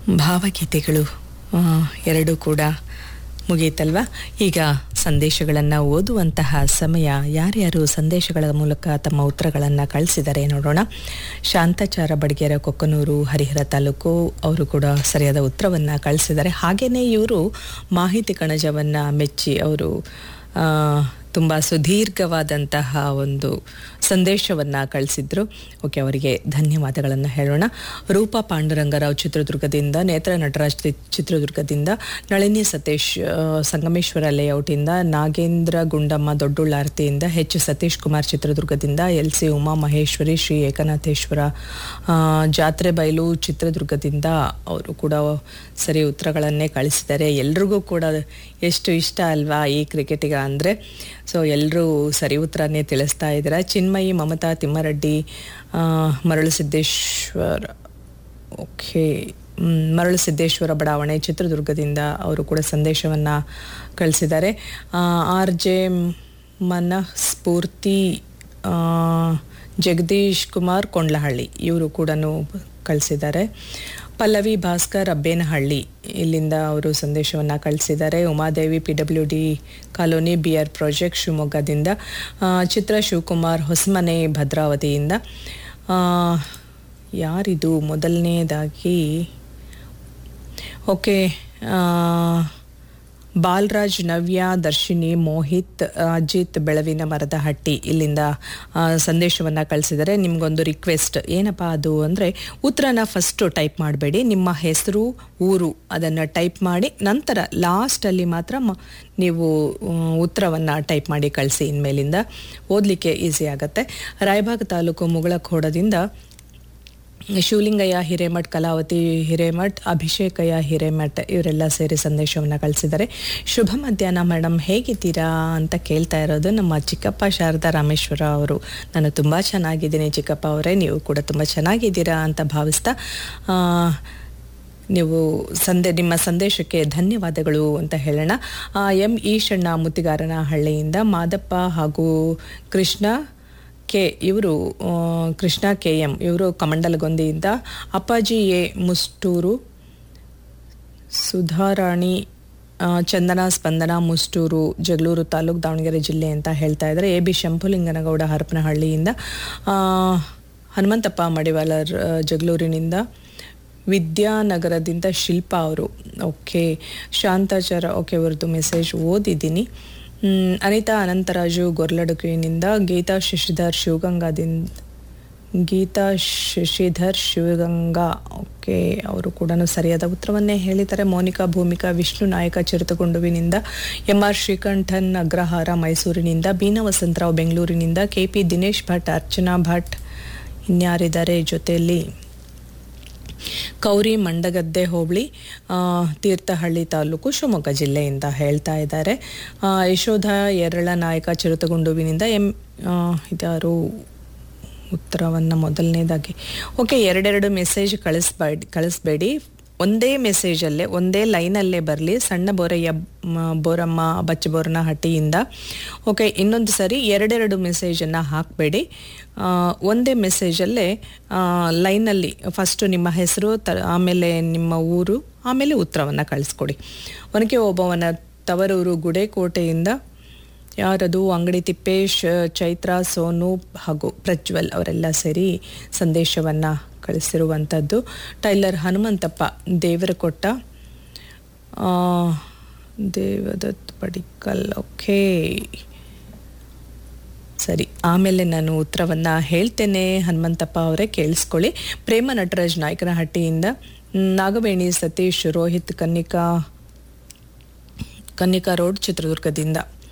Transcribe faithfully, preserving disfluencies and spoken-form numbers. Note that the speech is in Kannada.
ಭಾವಗೀತೆಗಳು ಎರಡೂ ಕೂಡ ಮುಗಿಯಿತಲ್ವ. ಈಗ ಸಂದೇಶಗಳನ್ನು ಓದುವಂತಹ ಸಮಯ. ಯಾರ್ಯಾರು ಸಂದೇಶಗಳ ಮೂಲಕ ತಮ್ಮ ಉತ್ತರಗಳನ್ನು ಕಳಿಸಿದ್ದಾರೆ ನೋಡೋಣ. ಶಾಂತಾಚಾರ ಬಡಗೇರ, ಕೊಕ್ಕನೂರು, ಹರಿಹರ ತಾಲೂಕು, ಅವರು ಕೂಡ ಸರಿಯಾದ ಉತ್ತರವನ್ನು ಕಳಿಸಿದ್ದಾರೆ. ಹಾಗೆಯೇ ಇವರು ಮಾಹಿತಿ ಕಣಜವನ್ನು ಮೆಚ್ಚಿ ಅವರು ತುಂಬ ಸುದೀರ್ಘವಾದಂತಹ ಒಂದು ಸಂದೇಶವನ್ನು ಕಳಿಸಿದ್ರು. ಓಕೆ, ಅವರಿಗೆ ಧನ್ಯವಾದಗಳನ್ನು ಹೇಳೋಣ. ರೂಪಾ ಪಾಂಡುರಂಗರಾವ್ ಚಿತ್ರದುರ್ಗದಿಂದ, ನೇತ್ರ ನಟರಾಜ್ ಚಿತ್ರದುರ್ಗದಿಂದ, ನಳಿನಿ ಸತೀಶ್ ಸಂಗಮೇಶ್ವರ ಲೇಔಟಿಂದ, ನಾಗೇಂದ್ರ ಗುಂಡಮ್ಮ ದೊಡ್ಡುಳ್ಳಾರ್ತಿಯಿಂದ, ಎಚ್ ಸತೀಶ್ ಕುಮಾರ್ ಚಿತ್ರದುರ್ಗದಿಂದ, ಎಲ್ ಸಿ ಉಮಾ ಮಹೇಶ್ವರಿ ಶ್ರೀ ಏಕನಾಥೇಶ್ವರ ಜಾತ್ರೆ ಬಯಲು ಚಿತ್ರದುರ್ಗದಿಂದ ಅವರು ಕೂಡ ಸರಿ ಉತ್ತರಗಳನ್ನೇ ಕಳಿಸಿದ್ದಾರೆ. ಎಲ್ರಿಗೂ ಕೂಡ ಎಷ್ಟು ಇಷ್ಟ ಅಲ್ವಾ ಈ ಕ್ರಿಕೆಟಿಗ ಅಂದರೆ. ಸೊ ಎಲ್ಲರೂ ಸರಿ ಉತ್ತರನೇ ತಿಳಿಸ್ತಾ ಇದ್ದಾರೆ. ಚಿನ್ಮಯಿ, ಮಮತಾ, ತಿಮ್ಮರೆಡ್ಡಿ, ಮರಳುಸಿದ್ದೇಶ್ವರ ಓಕೆ ಮರಳುಸಿದ್ದೇಶ್ವರ ಬಡಾವಣೆ ಚಿತ್ರದುರ್ಗದಿಂದ ಅವರು ಕೂಡ ಸಂದೇಶವನ್ನು ಕಳಿಸಿದ್ದಾರೆ. ಆರ್ ಜೆ ಮನಸ್ಫೂರ್ತಿ, ಜಗದೀಶ್ ಕುಮಾರ್ ಕೊಂಡ್ಲಹಳ್ಳಿ ಇವರು ಕೂಡ ಕಳಿಸಿದ್ದಾರೆ. ಪಲ್ಲವಿ ಭಾಸ್ಕರ್ ಅಬ್ಬೇನಹಳ್ಳಿ ಇಲ್ಲಿಂದ ಅವರು ಸಂದೇಶವನ್ನು ಕಳಿಸಿದ್ದಾರೆ. Umadevi P W D colony B R project ಶಿವಮೊಗ್ಗದಿಂದ, ಚಿತ್ರ ಶಿವಕುಮಾರ್ ಹೊಸಮನೆ ಭದ್ರಾವತಿಯಿಂದ. ಯಾರಿದು ಮೊದಲನೇದಾಗಿ? ಓಕೆ, ಬಾಲರಾಜ್, ನವ್ಯ, ದರ್ಶಿನಿ, ಮೋಹಿತ್, ಅಜಿತ್ ಬೆಳವಿನ ಮರದಹಟ್ಟಿ ಇಲ್ಲಿಂದ ಸಂದೇಶವನ್ನು ಕಳಿಸಿದರೆ. ನಿಮಗೊಂದು ರಿಕ್ವೆಸ್ಟ್, ಏನಪ್ಪ ಅದು ಅಂದರೆ ಉತ್ತರನ ಫಸ್ಟು ಟೈಪ್ ಮಾಡಬೇಡಿ, ನಿಮ್ಮ ಹೆಸರು, ಊರು ಅದನ್ನು ಟೈಪ್ ಮಾಡಿ ನಂತರ ಲಾಸ್ಟಲ್ಲಿ ಮಾತ್ರ ಮ ನೀವು ಉತ್ತರವನ್ನು ಟೈಪ್ ಮಾಡಿ ಕಳಿಸಿ. ಇನ್ಮೇಲಿಂದ ಓದಲಿಕ್ಕೆ ಈಸಿ ಆಗುತ್ತೆ. ರಾಯಬಾಗ್ ತಾಲೂಕು ಮುಗಳಖೋಡದಿಂದ ಶಿವಲಿಂಗಯ್ಯ ಹಿರೇಮಠ್, ಕಲಾವತಿ ಹಿರೇಮಠ್, ಅಭಿಷೇಕಯ್ಯ ಹಿರೇಮಠ್ ಇವರೆಲ್ಲ ಸೇರಿ ಸಂದೇಶವನ್ನು ಕಳಿಸಿದ್ದಾರೆ. ಶುಭ ಮಧ್ಯಾಹ್ನ ಮೇಡಮ್, ಹೇಗಿದ್ದೀರಾ ಅಂತ ಕೇಳ್ತಾ ಇರೋದು ನಮ್ಮ ಚಿಕ್ಕಪ್ಪ ಶಾರದಾ ರಾಮೇಶ್ವರ ಅವರು. ನಾನು ತುಂಬ ಚೆನ್ನಾಗಿದ್ದೀನಿ ಚಿಕ್ಕಪ್ಪ ಅವರೇ, ನೀವು ಕೂಡ ತುಂಬ ಚೆನ್ನಾಗಿದ್ದೀರಾ ಅಂತ ಭಾವಿಸ್ತಾ ನೀವು ಸಂದೇ ನಿಮ್ಮ ಸಂದೇಶಕ್ಕೆ ಧನ್ಯವಾದಗಳು ಅಂತ ಹೇಳೋಣ. ಎಂ ಈಶಣ್ಣ ಮುತ್ತಿಗಾರನ ಹಳ್ಳಿಯಿಂದ, ಮಾದಪ್ಪ ಹಾಗೂ ಕೃಷ್ಣ ಕೆ ಇವರು ಕೃಷ್ಣ ಕೆ ಎಂ ಇವರು ಕಮಂಡಲಗೊಂದಿಯಿಂದ, ಅಪ್ಪಾಜಿ ಎ ಮುಸ್ಟೂರು, ಸುಧಾರಾಣಿ, ಚಂದನ ಸ್ಪಂದನ ಮುಸ್ಟೂರು, ಜಗಳೂರು ತಾಲೂಕು, ದಾವಣಗೆರೆ ಜಿಲ್ಲೆ ಅಂತ ಹೇಳ್ತಾ ಇದ್ದಾರೆ. ಎ ಬಿ ಶಂಭುಲಿಂಗನಗೌಡ ಹರಪನಹಳ್ಳಿಯಿಂದ, ಹನುಮಂತಪ್ಪ ಮಡಿವಾಲರ್ ಜಗಳೂರಿನಿಂದ, ವಿದ್ಯಾನಗರದಿಂದ ಶಿಲ್ಪಾ ಅವರು. ಓಕೆ, ಶಾಂತಾಚಾರ ಓಕೆ ಅವ್ರದ್ದು ಮೆಸೇಜ್ ಓದಿದ್ದೀನಿ. ಅನಿತಾ ಅನಂತರಾಜು ಗೊರ್ಲಡುಕಿನಿಂದ, ಗೀತಾ ಶಶಿಧರ್ ಶಿವಗಂಗಾದಿಂದ ಗೀತಾ ಶಶಿಧರ್ ಶಿವಗಂಗಾ ಓಕೆ ಅವರು ಕೂಡ ಸರಿಯಾದ ಉತ್ತರವನ್ನೇ ಹೇಳಿದ್ದಾರೆ. ಮೋನಿಕಾ ಭೂಮಿಕಾ ವಿಷ್ಣು ನಾಯಕ ಚಿರತಗೊಂಡುವಿನಿಂದ, ಎಂ ಆರ್ ಶ್ರೀಕಂಠನ್ ಅಗ್ರಹಾರ ಮೈಸೂರಿನಿಂದ, ಬೀನಾ ವಸಂತರಾವ್ ಬೆಂಗಳೂರಿನಿಂದ, ಕೆ ಪಿ ದಿನೇಶ್ ಭಟ್, ಅರ್ಚನಾ ಭಟ್, ಇನ್ಯಾರಿದ್ದಾರೆ ಜೊತೆಯಲ್ಲಿ, ಕೌರಿ ಮಂಡಗದ್ದೆ ಹೋಬಳಿ, ತೀರ್ಥಹಳ್ಳಿ ತಾಲೂಕು, ಶಿವಮೊಗ್ಗ ಜಿಲ್ಲೆಯಿಂದ ಹೇಳ್ತಾ ಇದ್ದಾರೆ. ಯಶೋಧ ಎರಳ ನಾಯಕ ಚಿರತಗುಂಡುವಿನಿಂದ, ಎಂ ಇದಾರು ಉತ್ತರವನ್ನು ಮೊದಲನೇದಾಗಿ ಓಕೆ ಎರಡೆರಡು ಮೆಸೇಜ್ ಕಳಿಸ್ಬೇಡಿ ಕಳಿಸ್ಬೇಡಿ ಒಂದೇ ಮೆಸೇಜಲ್ಲೇ ಒಂದೇ ಲೈನಲ್ಲೇ ಬರಲಿ. ಸಣ್ಣ ಬೋರಯ್ಯ ಬೋರಮ್ಮ ಬಚ್ಚಬೋರನಹಟ್ಟಿಯಿಂದ. ಓಕೆ, ಇನ್ನೊಂದು ಸರಿ ಎರಡೆರಡು ಮೆಸೇಜನ್ನು ಹಾಕಬೇಡಿ, ಒಂದೇ ಮೆಸೇಜಲ್ಲೇ ಲೈನಲ್ಲಿ ಫಸ್ಟು ನಿಮ್ಮ ಹೆಸರು, ತ ಆಮೇಲೆ ನಿಮ್ಮ ಊರು, ಆಮೇಲೆ ಉತ್ತರವನ್ನು ಕಳಿಸ್ಕೊಡಿ. ಒನಕೆ ಓಬವ್ವನ ತವರೂರು ಗುಡೇಕೋಟೆಯಿಂದ ಯಾರದು ಅಂಗಡಿ ತಿಪ್ಪೇಶ್, ಚೈತ್ರ, ಸೋನು ಹಾಗೂ ಪ್ರಜ್ವಲ್ ಅವರೆಲ್ಲ ಸೇರಿ ಸಂದೇಶವನ್ನು ಕಳಿಸಿರುವಂಥದ್ದು. ಟೈಲರ್ ಹನುಮಂತಪ್ಪ ದೇವರಕೊಟ್ಟ, ದೇವದತ್ ಪಡಿಕಲ್ ಓಕೆ ಸರಿ, ಆಮೇಲೆ ನಾನು ಉತ್ತರವನ್ನು ಹೇಳ್ತೇನೆ ಹನುಮಂತಪ್ಪ ಅವರೇ, ಕೇಳಿಸ್ಕೊಳ್ಳಿ. ಪ್ರೇಮ ನಟರಾಜ್ ನಾಯಕನಹಟ್ಟಿಯಿಂದ, ನಾಗವೇಣಿ ಸತೀಶ್ ರೋಹಿತ್ ಕನ್ನಿಕಾ ಕನ್ನಿಕಾ ರೋಡ್ ಚಿತ್ರದುರ್ಗದಿಂದ,